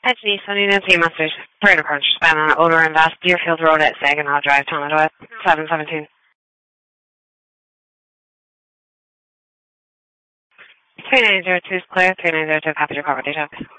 It's me, Sunny Nancy Masters. Prayer Crunch, span on Odor and Vast, Deerfield Road at Saginaw Drive, Tomato, 717. 3902 is clear, 3902 copy your property check.